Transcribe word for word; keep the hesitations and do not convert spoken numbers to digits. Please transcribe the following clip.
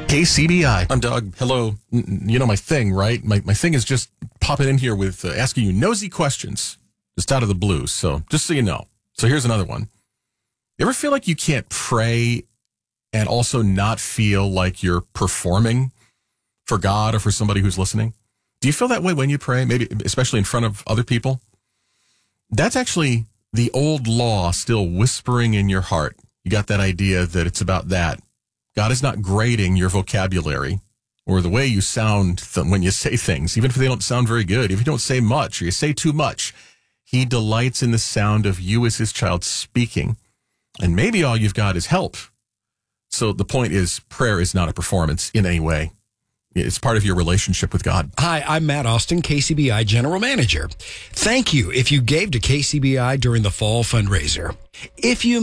K C B I. I'm Doug. Hello. You know my thing, right? My my thing is just popping in here with uh, asking you nosy questions just out of the blue. So just so you know. So here's another one. You ever feel like you can't pray and also not feel like you're performing for God or for somebody who's listening? Do you feel that way when you pray? Maybe especially in front of other people? That's actually the old law still whispering in your heart. You got that idea that it's about that. God is not grading your vocabulary or the way you sound th- when you say things, even if they don't sound very good, if you don't say much or you say too much. He delights in the sound of you as his child speaking. And maybe all you've got is help. So the point is, prayer is not a performance in any way. It's part of your relationship with God. Hi, I'm Matt Austin, K C B I General Manager. Thank you if you gave to K C B I during the fall fundraiser. If you